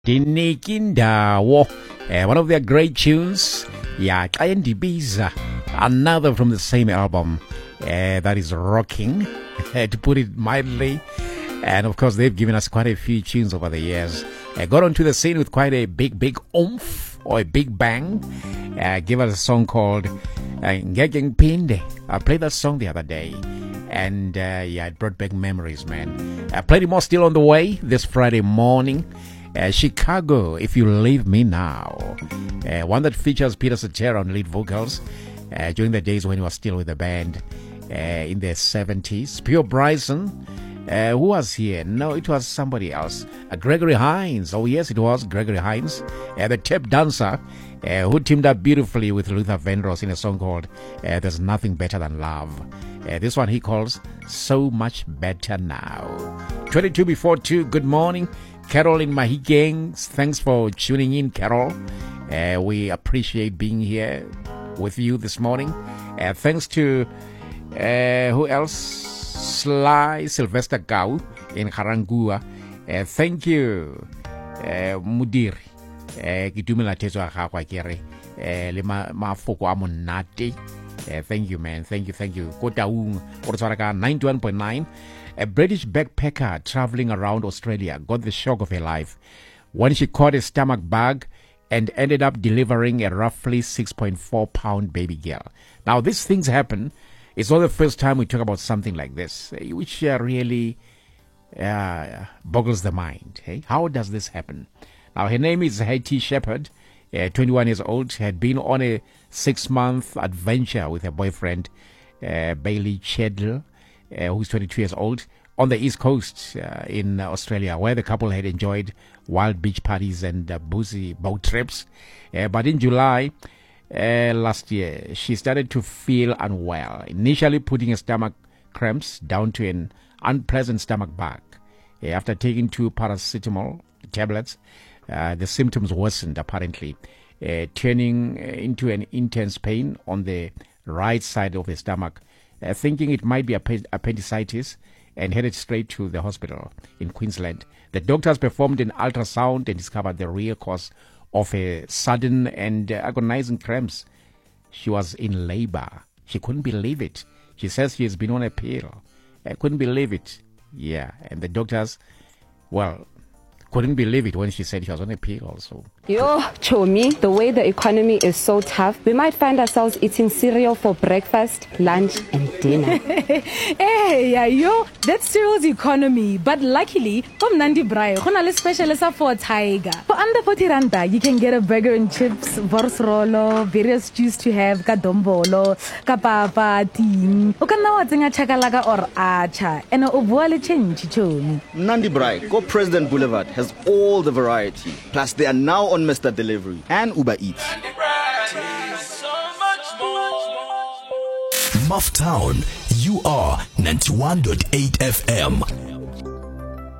Dinikindawo, one of their great tunes. Yeah, Ndibiza, another from the same album that is rocking, to put it mildly. And of course, they've given us quite a few tunes over the years. Got onto the scene with quite a big oomph or a big bang. Give us a song called Ngegeng Pinde. I played that song the other day. And yeah, it brought back memories, man. Plenty more still on the way this Friday morning. Chicago, If You Leave Me Now. One that features Peter Cetera on lead vocals during the days when he was still with the band in the 70s. Pure Bryson, who was here? No, it was somebody else. Gregory Hines. Oh, yes, it was Gregory Hines. The tape dancer who teamed up beautifully with Luther Vandross in a song called There's Nothing Better Than Love. This one he calls So Much Better Now. 22 before 2, good morning. Carol in Mahikeng, thanks for tuning in, Carol. We appreciate being here with you this morning. Thanks to, who else? Sly Sylvester Gau in Harangua. Thank you, Mudir. Kitumela teso agagwa kere le mafoko a monate. Thank you, man. Thank you. Kotaung, Orsaraka 91.9. A British backpacker traveling around Australia got the shock of her life when she caught a stomach bug and ended up delivering a roughly 6.4 pound baby girl. Now, these things happen. It's not the first time we talk about something like this, which really boggles the mind. Hey? How does this happen? Now, her name is Hattie Shepherd, 21 years old, had been on a 6-month adventure with her boyfriend, Bailey Chedle, who's 22 years old, on the East Coast in Australia, where the couple had enjoyed wild beach parties and boozy boat trips. But in July last year, she started to feel unwell, initially putting her stomach cramps down to an unpleasant stomach bug. After taking 2 paracetamol tablets, the symptoms worsened, apparently, turning into an intense pain on the right side of the stomach. Thinking it might be appendicitis, and headed straight to the hospital in Queensland. The doctors performed an ultrasound and discovered the real cause of a sudden and agonizing cramps. She was in labor. She couldn't believe it. She says she has been on a pill. I couldn't believe it. Yeah, and the doctors, well, couldn't believe it when she said she was on a pill also. Yo, Chomi, the way the economy is so tough, we might find ourselves eating cereal for breakfast, lunch, and dinner. Hey, yeah, yo, that's cereal's economy. But luckily, from Nandi Braai, a specialist for Tiger. For under 40 randa, you can get a burger and chips, vorsrolo, various juice to have, kadombolo, kapapa, ting, ukanawatinga chakalaga or acha, and obuale change, Chomi. Nandi Braai, Go President Boulevard, has all the variety. Plus, they are now on Mr. Delivery and Uber Eats. Mufftown, you are 91.8 FM.